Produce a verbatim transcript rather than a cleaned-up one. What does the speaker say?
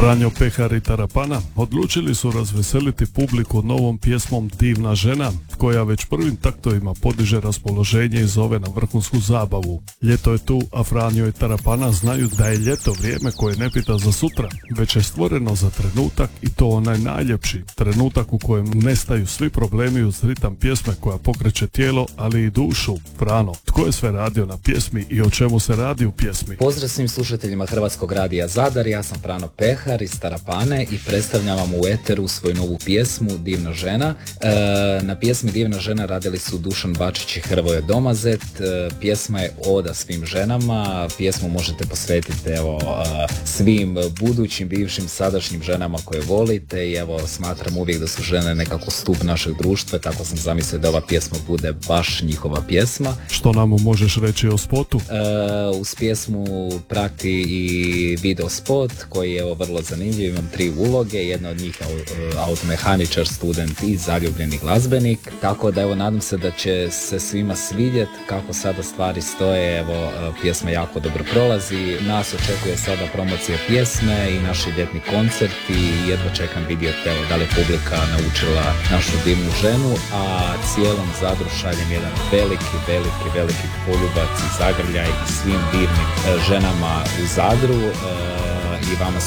Franjo Pehar i Tarapana odlučili su razveseliti publiku novom pjesmom Divna žena, koja već prvim taktovima podiže raspoloženje i zove na vrhunsku zabavu. Ljeto je tu, a Franjo i Tarapana znaju da je ljeto vrijeme koje ne pita za sutra, već je stvoreno za trenutak, i to onaj najljepši, trenutak u kojem nestaju svi problemi uz ritam pjesme koja pokreće tijelo, ali i dušu. Frano, tko je sve radio na pjesmi i o čemu se radi u pjesmi? Pozdrav svim slušateljima Hrvatskog radija Zadar, ja sam Frano Pehar iz Tarapane i predstavljam vam u eteru svoju novu pjesmu Divna žena. E, na pjesmi Divna žena radili su Dušan Bačić i Hrvoje Domazet. E, pjesma je oda svim ženama, pjesmu možete posvetiti evo, e, svim budućim, bivšim, sadašnjim ženama koje volite i evo smatram uvijek da su žene nekako stup našeg društva, tako sam zamislio da ova pjesma bude baš njihova pjesma. Što nam možeš reći o spotu? E, uz pjesmu prati i video spot koji je evo vrlo zanimljiv, imam tri uloge, jedna od njih je automehaničar, student i zaljubljeni glazbenik, tako da evo nadam se da će se svima svidjeti kako sada stvari stoje, evo pjesma jako dobro prolazi, nas očekuje sada promocija pjesme i naš ljetni koncert i jedva čekam vidjeti evo da li publika naučila našu divnu ženu, a cijelom Zadru šaljem jedan veliki, veliki, veliki poljubac i zagrljaj i svim divnim ženama u Zadru i vama